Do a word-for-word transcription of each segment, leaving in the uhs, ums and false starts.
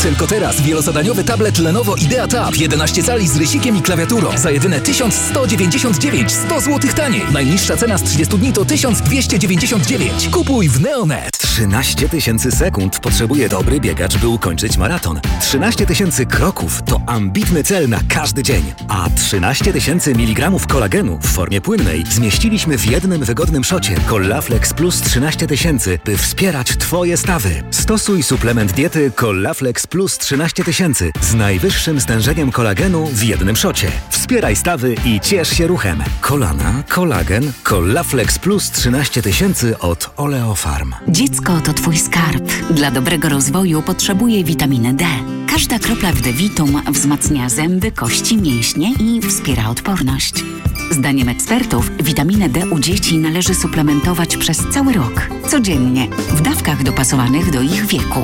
Tylko teraz wielozadaniowy tablet Lenovo Idea Tab jedenaście cali z rysikiem i klawiaturą za jedyne tysiąc sto dziewięćdziesiąt dziewięć, sto złotych taniej. Najniższa cena z trzydziestu dni to tysiąc dwieście dziewięćdziesiąt dziewięć. Kupuj w Neonet. trzynaście tysięcy sekund potrzebuje dobry biegacz, by ukończyć maraton. trzynaście tysięcy kroków to ambitny cel na każdy dzień. A trzynaście tysięcy miligramów kolagenu w formie płynnej zmieściliśmy w jednym wygodnym szocie. Collaflex Plus trzynaście tysięcy, by wspierać Twoje stawy. Stosuj suplement diety Collaflex Plus trzynaście tysięcy z najwyższym stężeniem kolagenu w jednym szocie. Wspieraj stawy i ciesz się ruchem. Kolana, kolagen, Collaflex Plus trzynaście tysięcy od Oleofarm. Dziecko to Twój skarb. Dla dobrego rozwoju potrzebuje witaminy D. Każda kropla w D-Vitum wzmacnia zęby, kości, mięśnie i wspiera odporność. Zdaniem ekspertów witaminę D u dzieci należy suplementować przez cały rok, codziennie, w dawkach dopasowanych do ich wieku.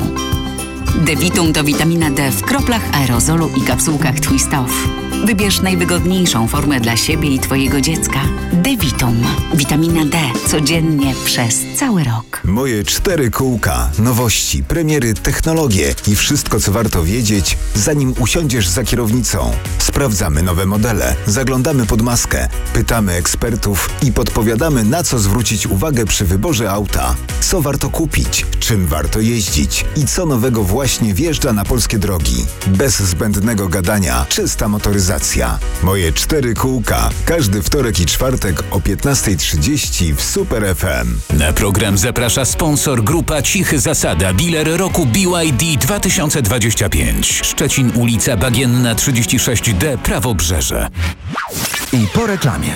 D-Vitum to witamina D w kroplach, aerozolu i kapsułkach Twist Off. Wybierz najwygodniejszą formę dla siebie i Twojego dziecka. D-Vitum. Witamina D. Codziennie przez cały rok. Moje cztery kółka. Nowości, premiery, technologie i wszystko, co warto wiedzieć, zanim usiądziesz za kierownicą. Sprawdzamy nowe modele, zaglądamy pod maskę, pytamy ekspertów i podpowiadamy, na co zwrócić uwagę przy wyborze auta. Co warto kupić, czym warto jeździć i co nowego właśnie wjeżdża na polskie drogi. Bez zbędnego gadania, czysta motoryzacja. Moje cztery kółka. Każdy wtorek i czwartek o piętnasta trzydzieści w Super F M. Na program zaprasza sponsor Grupa Cichy Zasada, dealer roku B Y D dwa tysiące dwadzieścia pięć. Szczecin, ulica Bagienna trzydzieści sześć D, Prawobrzeże. I po reklamie.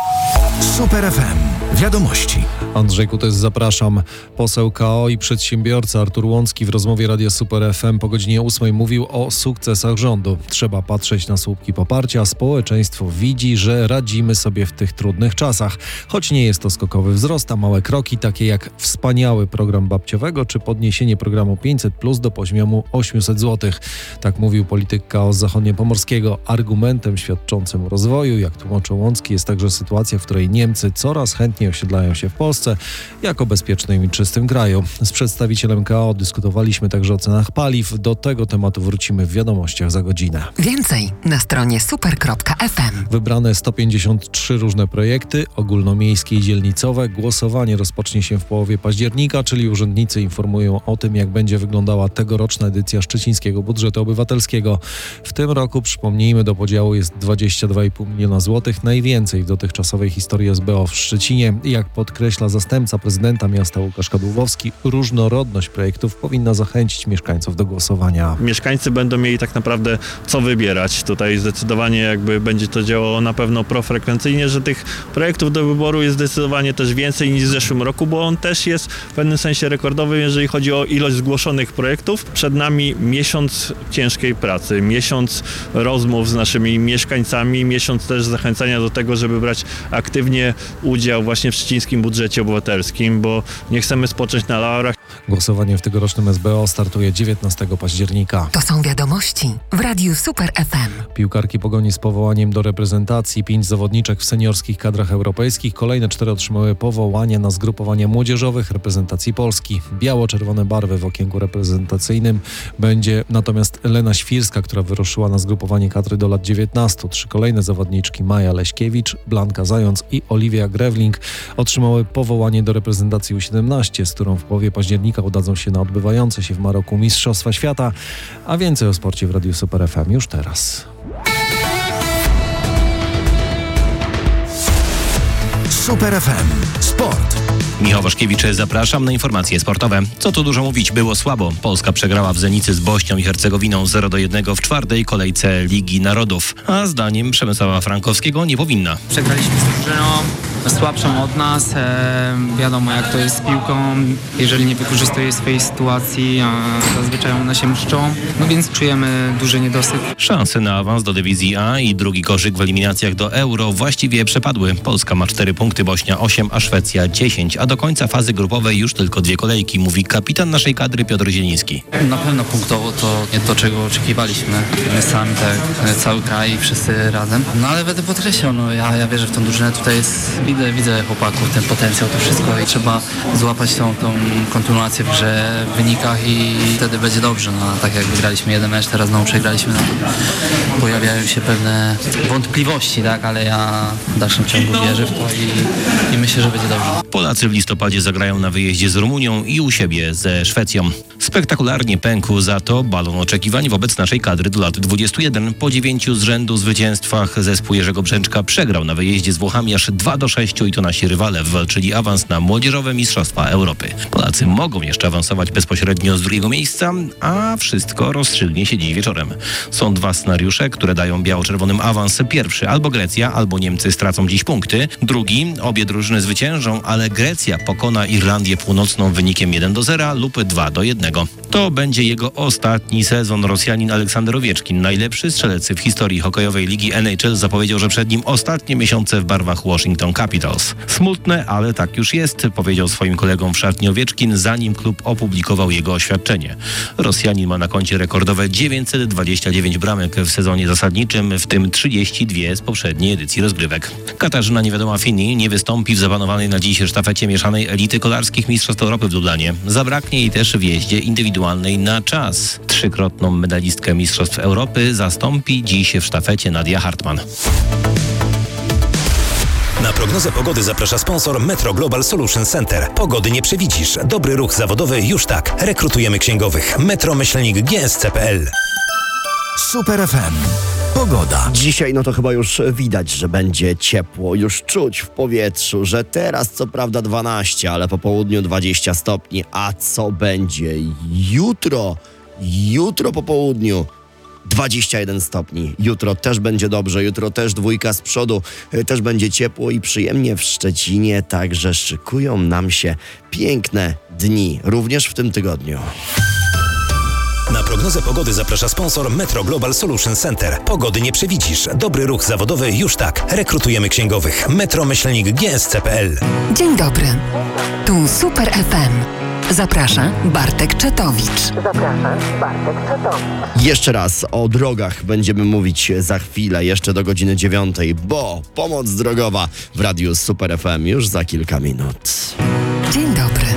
Super F M. Wiadomości. Andrzej Kutes, zapraszam. Poseł K O i przedsiębiorca Artur Łącki w rozmowie Radia Super F M po godzinie ósmej mówił o sukcesach rządu. Trzeba patrzeć na słupki poparcia. Społeczeństwo widzi, że radzimy sobie w tych trudnych czasach. Choć nie jest to skokowy wzrost, a małe kroki, takie jak wspaniały program babciowego czy podniesienie programu pięćset plus do poziomu osiemset złotych. Tak mówił polityk K O z zachodniopomorskiego. Argumentem świadczącym o rozwoju, jak tłumaczył Łącki, jest także sytuacja, w której Niemcy coraz chętniej osiedlają się w Polsce jako bezpiecznym i czystym kraju. Z przedstawicielem K O dyskutowaliśmy także o cenach paliw. Do tego tematu wrócimy w wiadomościach za godzinę. Więcej na stronie super kropka f m. Wybrane sto pięćdziesiąt trzy różne projekty, ogólnomiejskie i dzielnicowe. Głosowanie rozpocznie się w połowie października, czyli urzędnicy informują o tym, jak będzie wyglądała tegoroczna edycja szczecińskiego budżetu obywatelskiego. W tym roku, przypomnijmy, do podziału jest dwadzieścia dwa i pół miliona złotych, najwięcej w dotychczasowej historii S B O w Szczecinie. Jak podkreśla zastępca prezydenta miasta Łukasz Kadłubowski, różnorodność projektów powinna zachęcić mieszkańców do głosowania. Mieszkańcy będą mieli tak naprawdę co wybierać. Tutaj zdecydowanie jakby będzie to działało na pewno profrekwencyjnie, że tych projektów do wyboru jest zdecydowanie też więcej niż w zeszłym roku, bo on też jest w pewnym sensie rekordowy, jeżeli chodzi o ilość zgłoszonych projektów. Przed nami miesiąc ciężkiej pracy, miesiąc rozmów z naszymi mieszkańcami, miesiąc też zachęcania do tego, żeby brać aktywnie udział właśnie w szczecińskim budżecie obywatelskim, bo nie chcemy spocząć na laurach. Głosowanie w tegorocznym S B O startuje dziewiętnastego października. To są wiadomości w Radiu Super F M. Piłkarki Pogoni z powołaniem do reprezentacji, pięć zawodniczek w seniorskich kadrach europejskich, kolejne cztery otrzymały powołanie na zgrupowania młodzieżowych reprezentacji Polski. Biało-czerwone barwy w okienku reprezentacyjnym będzie natomiast Lena Świrska, która wyruszyła na zgrupowanie kadry do lat dziewiętnastu. Trzy kolejne zawodniczki, Maja Leśkiewicz, Blanka Zając i Oliwia Grewling, otrzymały powołanie do reprezentacji U siedemnaście, z którą w połowie października udadzą się na odbywające się w Maroku Mistrzostwa Świata. A więcej o sporcie w Radiu Super F M już teraz. Super F M. Sport. Michał Waszkiewicz, zapraszam na informacje sportowe. Co tu dużo mówić, było słabo. Polska przegrała w Zenicy z Bośnią i Hercegowinną zero do jednego w czwartej kolejce Ligi Narodów. A zdaniem Przemysława Frankowskiego nie powinna. Przegraliśmy z drużyną słabszą od nas. E, wiadomo, jak to jest z piłką. Jeżeli nie wykorzystuje swojej sytuacji, a zazwyczaj one się mszczą. No więc czujemy duży niedosyt. Szanse na awans do dywizji A i drugi koszyk w eliminacjach do Euro właściwie przepadły. Polska ma cztery punkty, Bośnia osiem, a Szwecja dziesięć. A do końca fazy grupowej już tylko dwie kolejki, mówi kapitan naszej kadry Piotr Zieliński. Na pewno punktowo to nie to, czego oczekiwaliśmy. My sami, tak, cały kraj i wszyscy razem. No ale będę podkreślał, no ja, ja wierzę w tą drużynę. Tutaj jest widzę, widzę chłopaków, ten potencjał, to wszystko i trzeba złapać tą, tą kontynuację w grze, w wynikach i wtedy będzie dobrze. No, tak jak wygraliśmy jeden mecz, teraz znowu przegraliśmy, no, pojawiają się pewne wątpliwości, tak, ale ja w dalszym ciągu wierzę w to i, i myślę, że będzie dobrze. Polacy w listopadzie zagrają na wyjeździe z Rumunią i u siebie ze Szwecją. Spektakularnie pękł za to balon oczekiwań wobec naszej kadry do lat dwudziestu jeden. Po dziewięciu z rzędu zwycięstwach zespół Jerzego Brzęczka przegrał na wyjeździe z Włochami aż dwa do sześciu i to nasi rywale wywalczyli awans na młodzieżowe Mistrzostwa Europy. Polacy mogą jeszcze awansować bezpośrednio z drugiego miejsca, a wszystko rozstrzygnie się dziś wieczorem. Są dwa scenariusze, które dają biało-czerwonym awans. Pierwszy, albo Grecja, albo Niemcy stracą dziś punkty. Drugi, obie drużyny zwyciężą, ale Grecja pokona Irlandię Północną wynikiem jeden do zera lub dwa do jednego. To będzie jego ostatni sezon. Rosjanin Aleksander Owieczkin, najlepszy strzelec w historii hokejowej ligi N H L, zapowiedział, że przed nim ostatnie miesiące w barwach Washington Capitals. Smutne, ale tak już jest, powiedział swoim kolegom w szatni Owieczkin, zanim klub opublikował jego oświadczenie. Rosjanin ma na koncie rekordowe dziewięćset dwadzieścia dziewięć bramek w sezonie zasadniczym, w tym trzydzieści dwie z poprzedniej edycji rozgrywek. Katarzyna Niewiadoma Fini nie wystąpi w zaplanowanej na dziś sztafecie mieszanej elity kolarskich Mistrzostw Europy w Lublanie. Zabraknie jej też w jeździe indywidualnej na czas. Trzykrotną medalistkę Mistrzostw Europy zastąpi dziś w sztafecie Nadia Hartmann. Na prognozę pogody zaprasza sponsor Metro Global Solution Center. Pogody nie przewidzisz. Dobry ruch zawodowy już tak. Rekrutujemy księgowych. Metro Myślnik G S C kropka p l. Super F M. Pogoda. Dzisiaj no to chyba już widać, że będzie ciepło. Już czuć w powietrzu, że teraz co prawda dwanaście, ale po południu dwadzieścia stopni. A co będzie jutro? Jutro po południu dwadzieścia jeden stopni. Jutro też będzie dobrze, jutro też dwójka z przodu, też będzie ciepło i przyjemnie w Szczecinie, także szykują nam się piękne dni, również w tym tygodniu. Na prognozę pogody zaprasza sponsor Metro Global Solution Center. Pogody nie przewidzisz. Dobry ruch zawodowy już tak. Rekrutujemy księgowych. Metro Myślnik G S C kropka p l. Dzień dobry. Tu Super F M. Zaprasza Bartek Czetowicz. Zapraszam, Bartek Czetowicz. Jeszcze raz o drogach będziemy mówić za chwilę, jeszcze do godziny dziewiątej, bo pomoc drogowa w Radiu Super F M już za kilka minut.